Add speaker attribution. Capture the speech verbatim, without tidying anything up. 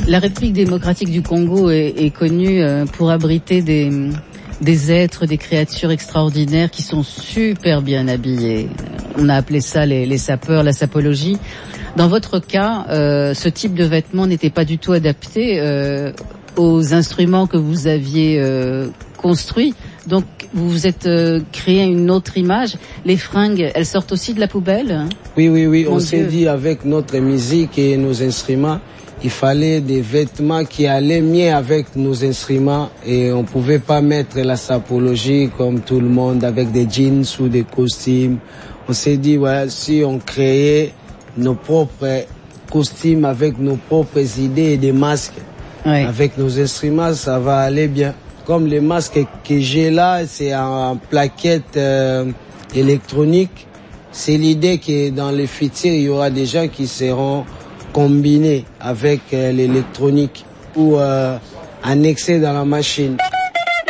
Speaker 1: La République démocratique du Congo est, est connue pour abriter des, des êtres, des créatures extraordinaires qui sont super bien habillés. On a appelé ça les, les sapeurs, la sapologie. Dans votre cas, euh, ce type de vêtements n'était pas du tout adapté euh, aux instruments que vous aviez euh, construits. Donc, vous vous êtes euh, créé une autre image. Les fringues, elles sortent aussi de la poubelle?
Speaker 2: Oui, oui, oui.
Speaker 1: Mon
Speaker 2: on s'est dit avec notre musique et nos instruments, il fallait des vêtements qui allaient mieux avec nos instruments et on pouvait pas mettre la sapologie comme tout le monde avec des jeans ou des costumes. On s'est dit, ouais, si on créait nos propres costumes avec nos propres idées et des masques, oui. Avec nos instruments, ça va aller bien. Comme les masques que j'ai là, c'est en plaquette euh, électronique. C'est l'idée que dans le futur, il y aura des gens qui seront combinés avec euh, l'électronique ou euh, annexés dans la machine.